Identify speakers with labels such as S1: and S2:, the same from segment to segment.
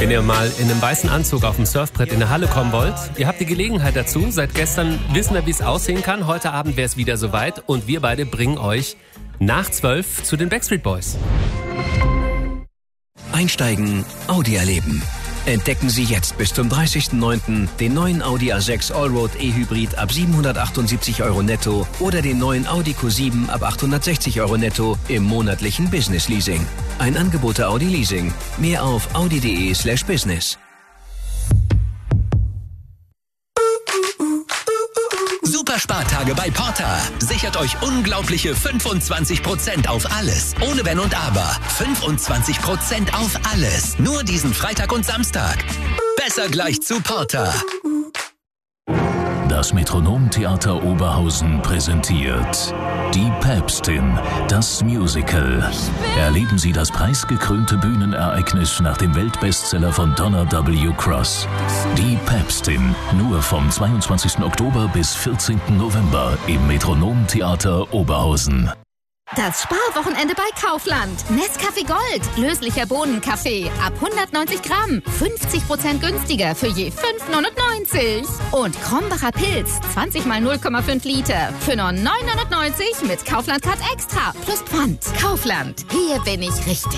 S1: Wenn ihr mal in einem weißen Anzug auf dem Surfbrett in der Halle kommen wollt, ihr habt die Gelegenheit dazu. Seit gestern wissen wir, wie es aussehen kann. Heute Abend wäre es wieder soweit und wir beide bringen euch nach 12 zu den Backstreet Boys.
S2: Einsteigen, Audi erleben. Entdecken Sie jetzt bis zum 30.09. den neuen Audi A6 Allroad E-Hybrid ab 778 € netto oder den neuen Audi Q7 ab 860 € netto im monatlichen Business Leasing. Ein Angebot der Audi Leasing. Mehr auf audi.de/business.
S3: Superspartage bei Porter. Sichert euch unglaubliche 25% auf alles. Ohne Wenn und Aber. 25% auf alles. Nur diesen Freitag und Samstag. Besser gleich zu Porter.
S4: Das Metronom-Theater Oberhausen präsentiert Die Päpstin, das Musical. Erleben Sie das preisgekrönte Bühnenereignis nach dem Weltbestseller von Donna W. Cross. Die Päpstin, nur vom 22. Oktober bis 14. November im Metronom-Theater Oberhausen.
S5: Das Sparwochenende bei Kaufland. Nescafé Gold. Löslicher Bohnenkaffee. Ab 190 Gramm. 50% günstiger für je 5,99. Und Krombacher Pilz. 20 mal 0,5 Liter. Für nur 9,99 mit Kaufland Card Extra. Plus Pfand. Kaufland. Hier bin ich richtig.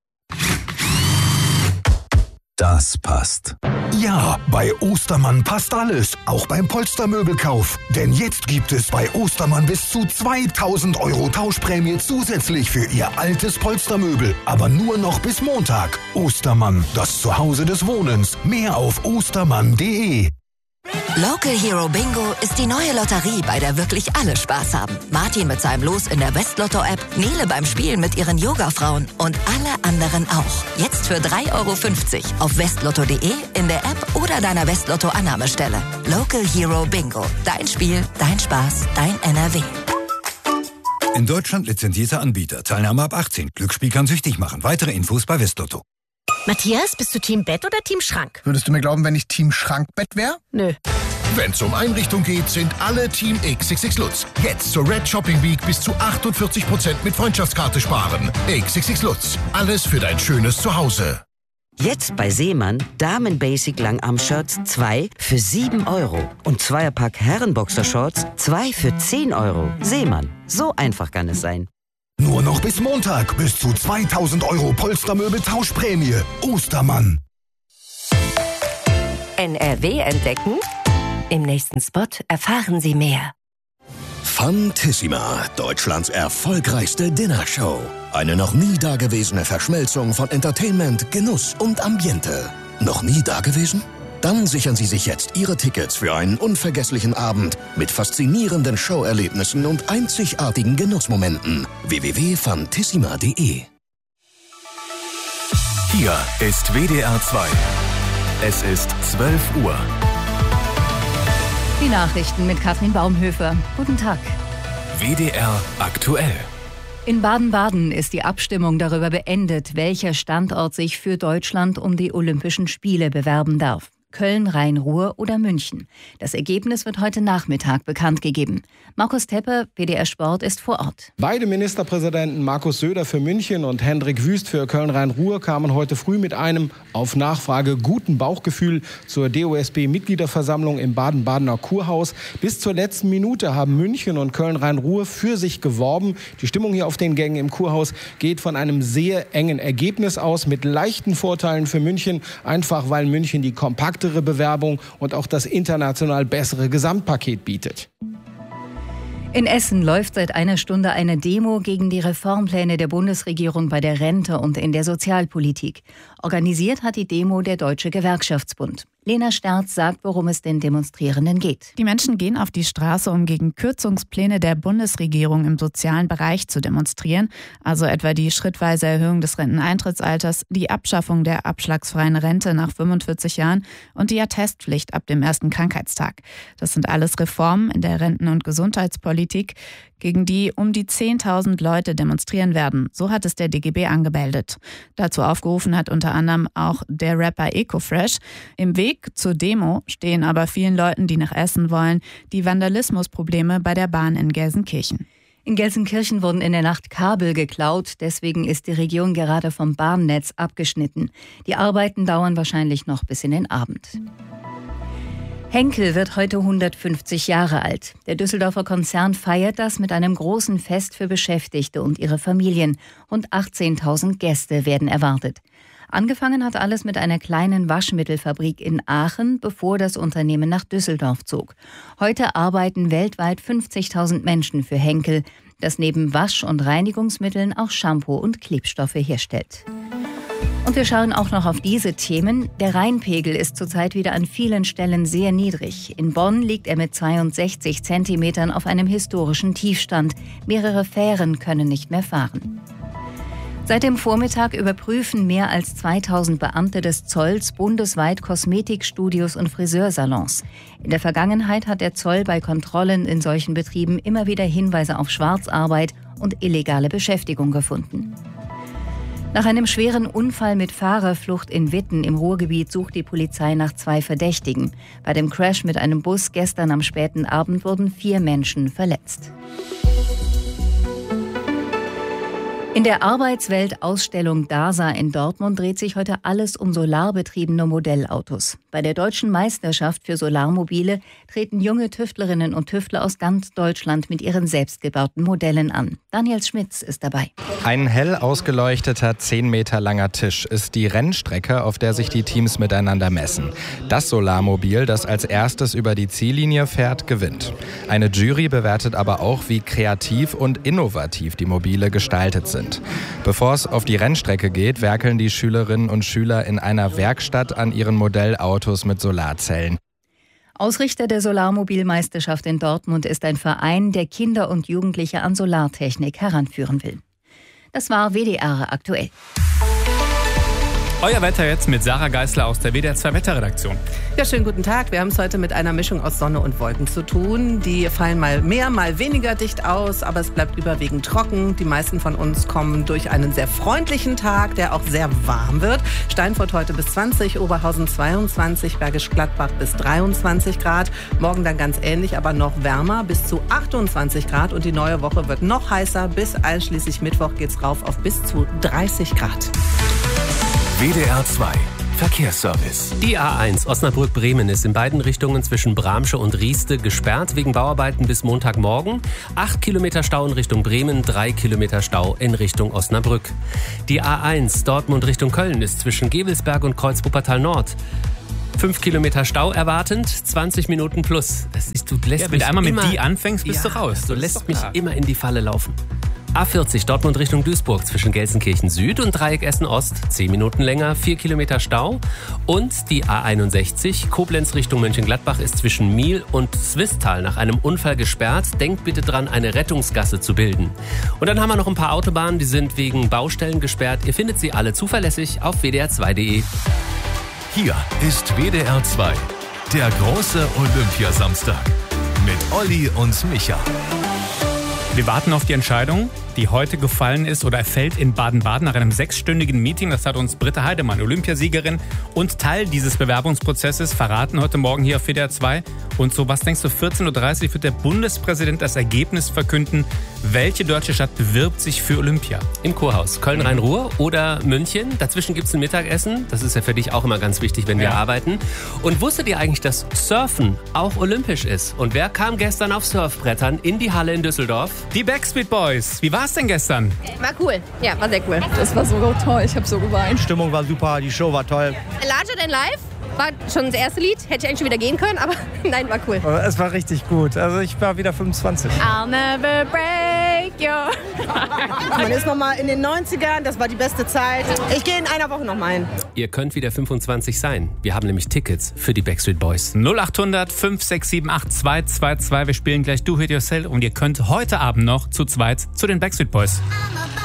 S6: Das passt. Ja, bei Ostermann passt alles, auch beim Polstermöbelkauf. Denn jetzt gibt es bei Ostermann bis zu 2.000 € Tauschprämie zusätzlich für Ihr altes Polstermöbel. Aber nur noch bis Montag. Ostermann, das Zuhause des Wohnens. Mehr auf ostermann.de.
S7: Local Hero Bingo ist die neue Lotterie, bei der wirklich alle Spaß haben. Martin mit seinem Los in der Westlotto-App, Nele beim Spielen mit ihren Yoga-Frauen und alle anderen auch. Jetzt für 3,50 € auf westlotto.de, in der App oder deiner Westlotto-Annahmestelle. Local Hero Bingo. Dein Spiel, dein Spaß, dein NRW.
S8: In Deutschland lizenzierter Anbieter. Teilnahme ab 18. Glücksspiel kann süchtig machen. Weitere Infos bei Westlotto.
S9: Matthias, bist du Team Bett oder Team Schrank?
S10: Würdest du mir glauben, wenn ich Team Schrankbett wäre?
S9: Nö.
S11: Wenn's um Einrichtung geht, sind alle Team XXX Lutz. Jetzt zur Red Shopping Week bis zu 48% mit Freundschaftskarte sparen. XXX Lutz. Alles für dein schönes Zuhause.
S12: Jetzt bei Seemann Damen-Basic Langarm-Shirts 2 für 7 € und Zweierpack Herrenboxershorts 2 für 10 €. Seemann, so einfach kann es sein.
S6: Nur noch bis Montag bis zu 2.000 € Polstermöbel-Tauschprämie. Ostermann.
S13: NRW entdecken? Im nächsten Spot erfahren Sie mehr.
S3: Fantissima, Deutschlands erfolgreichste Dinnershow. Eine noch nie dagewesene Verschmelzung von Entertainment, Genuss und Ambiente. Noch nie dagewesen? Dann sichern Sie sich jetzt Ihre Tickets für einen unvergesslichen Abend mit faszinierenden Showerlebnissen und einzigartigen Genussmomenten. www.fantissima.de.
S14: Hier ist WDR 2. Es ist 12 Uhr.
S15: Die Nachrichten mit Katrin Baumhöfer. Guten Tag.
S14: WDR aktuell.
S15: In Baden-Baden ist die Abstimmung darüber beendet, welcher Standort sich für Deutschland um die Olympischen Spiele bewerben darf. Köln, Rhein-Ruhr oder München. Das Ergebnis wird heute Nachmittag bekannt gegeben. Markus Tepper, WDR Sport, ist vor Ort.
S16: Beide Ministerpräsidenten, Markus Söder für München und Hendrik Wüst für Köln-Rhein-Ruhr, kamen heute früh mit einem auf Nachfrage guten Bauchgefühl zur DOSB-Mitgliederversammlung im Baden-Badener Kurhaus. Bis zur letzten Minute haben München und Köln-Rhein-Ruhr für sich geworben. Die Stimmung hier auf den Gängen im Kurhaus geht von einem sehr engen Ergebnis aus, mit leichten Vorteilen für München, einfach weil München die kompaktere Bewerbung und auch das international bessere Gesamtpaket bietet.
S15: In Essen läuft seit einer Stunde eine Demo gegen die Reformpläne der Bundesregierung bei der Rente und in der Sozialpolitik. Organisiert hat die Demo der Deutsche Gewerkschaftsbund. Lena Sterz sagt, worum es den Demonstrierenden geht.
S17: Die Menschen gehen auf die Straße, um gegen Kürzungspläne der Bundesregierung im sozialen Bereich zu demonstrieren. Also etwa die schrittweise Erhöhung des Renteneintrittsalters, die Abschaffung der abschlagsfreien Rente nach 45 Jahren und die Attestpflicht ab dem ersten Krankheitstag. Das sind alles Reformen in der Renten- und Gesundheitspolitik, gegen die um die 10.000 Leute demonstrieren werden. So hat es der DGB angemeldet. Dazu aufgerufen hat unter anderem auch der Rapper Ecofresh. Im Weg zur Demo stehen aber vielen Leuten, die nach Essen wollen, die Vandalismusprobleme bei der Bahn in Gelsenkirchen.
S15: In Gelsenkirchen wurden in der Nacht Kabel geklaut, deswegen ist die Region gerade vom Bahnnetz abgeschnitten. Die Arbeiten dauern wahrscheinlich noch bis in den Abend. Henkel wird heute 150 Jahre alt. Der Düsseldorfer Konzern feiert das mit einem großen Fest für Beschäftigte und ihre Familien. Rund 18.000 Gäste werden erwartet. Angefangen hat alles mit einer kleinen Waschmittelfabrik in Aachen, bevor das Unternehmen nach Düsseldorf zog. Heute arbeiten weltweit 50.000 Menschen für Henkel, das neben Wasch- und Reinigungsmitteln auch Shampoo und Klebstoffe herstellt. Und wir schauen auch noch auf diese Themen. Der Rheinpegel ist zurzeit wieder an vielen Stellen sehr niedrig. In Bonn liegt er mit 62 Zentimetern auf einem historischen Tiefstand. Mehrere Fähren können nicht mehr fahren. Seit dem Vormittag überprüfen mehr als 2000 Beamte des Zolls bundesweit Kosmetikstudios und Friseursalons. In der Vergangenheit hat der Zoll bei Kontrollen in solchen Betrieben immer wieder Hinweise auf Schwarzarbeit und illegale Beschäftigung gefunden. Nach einem schweren Unfall mit Fahrerflucht in Witten im Ruhrgebiet sucht die Polizei nach 2 Verdächtigen. Bei dem Crash mit einem Bus gestern am späten Abend wurden 4 Menschen verletzt. In der Arbeitswelt-Ausstellung DASA in Dortmund dreht sich heute alles um solarbetriebene Modellautos. Bei der Deutschen Meisterschaft für Solarmobile treten junge Tüftlerinnen und Tüftler aus ganz Deutschland mit ihren selbstgebauten Modellen an. Daniel Schmitz ist dabei.
S18: Ein hell ausgeleuchteter 10 Meter langer Tisch ist die Rennstrecke, auf der sich die Teams miteinander messen. Das Solarmobil, das als erstes über die Ziellinie fährt, gewinnt. Eine Jury bewertet aber auch, wie kreativ und innovativ die Mobile gestaltet sind. Bevor es auf die Rennstrecke geht, werkeln die Schülerinnen und Schüler in einer Werkstatt an ihren Modellautos mit Solarzellen.
S15: Ausrichter der Solarmobilmeisterschaft in Dortmund ist ein Verein, der Kinder und Jugendliche an Solartechnik heranführen will. Das war WDR aktuell.
S1: Euer Wetter jetzt mit Sarah Geisler aus der WDR 2 Wetterredaktion.
S19: Ja, schönen guten Tag. Wir haben es heute mit einer Mischung aus Sonne und Wolken zu tun. Die fallen mal mehr, mal weniger dicht aus, aber es bleibt überwiegend trocken. Die meisten von uns kommen durch einen sehr freundlichen Tag, der auch sehr warm wird. Steinfurt heute bis 20, Oberhausen 22, Bergisch Gladbach bis 23 Grad. Morgen dann ganz ähnlich, aber noch wärmer, bis zu 28 Grad. Und die neue Woche wird noch heißer. Bis einschließlich Mittwoch geht's rauf auf bis zu 30 Grad.
S14: WDR 2 Verkehrsservice.
S1: Die A1 Osnabrück-Bremen ist in beiden Richtungen zwischen Bramsche und Rieste gesperrt wegen Bauarbeiten bis Montagmorgen. 8 Kilometer Stau in Richtung Bremen, 3 Kilometer Stau in Richtung Osnabrück. Die A1 Dortmund Richtung Köln ist zwischen Gevelsberg und Kreuz-Wuppertal Nord. 5 Kilometer Stau erwartend, 20 Minuten plus. Du lässt
S20: wenn du einmal
S1: immer,
S20: mit die anfängst, bist du raus.
S1: Du lässt mich immer in die Falle laufen. A40 Dortmund Richtung Duisburg zwischen Gelsenkirchen Süd und Dreieck Essen Ost. 10 Minuten länger, 4 Kilometer Stau. Und die A61 Koblenz Richtung Mönchengladbach ist zwischen Miel und Swisttal nach einem Unfall gesperrt. Denkt bitte dran, eine Rettungsgasse zu bilden. Und dann haben wir noch ein paar Autobahnen, die sind wegen Baustellen gesperrt. Ihr findet sie alle zuverlässig auf wdr2.de.
S14: Hier ist WDR 2, der große Olympiasamstag mit Olli und Micha.
S20: Wir warten auf die Entscheidung, die heute gefallen ist oder fällt in Baden-Baden nach einem 6-stündigen Meeting. Das hat uns Britta Heidemann, Olympiasiegerin und Teil dieses Bewerbungsprozesses, verraten heute Morgen hier auf WDR 2. Und so, was denkst du, 14.30 Uhr wird der Bundespräsident das Ergebnis verkünden. Welche deutsche Stadt bewirbt sich für Olympia?
S1: Im Kurhaus. Köln-Rhein-Ruhr oder München. Dazwischen gibt es ein Mittagessen. Das ist ja für dich auch immer ganz wichtig, wenn wir arbeiten. Und wusstet ihr eigentlich, dass Surfen auch olympisch ist? Und wer kam gestern auf Surfbrettern in die Halle in Düsseldorf?
S20: Die Backstreet Boys. Wie war's denn gestern?
S21: War cool. Ja, war sehr cool. Das war so toll. Ich habe so geweint.
S22: Die Stimmung war super, die Show war toll.
S21: Larger Than Life war schon das erste Lied. Hätte ich eigentlich schon wieder gehen können, aber nein, war cool.
S22: Es war richtig gut. Also ich war wieder 25.
S21: I'll never break your...
S23: Man ist nochmal in den 90ern, das war die beste Zeit. Ich gehe in einer Woche nochmal hin.
S1: Ihr könnt wieder 25 sein. Wir haben nämlich Tickets für die Backstreet Boys.
S20: 0800 5678 222. Wir spielen gleich Do It Yourself und ihr könnt heute Abend noch zu zweit zu den Backstreet Boys.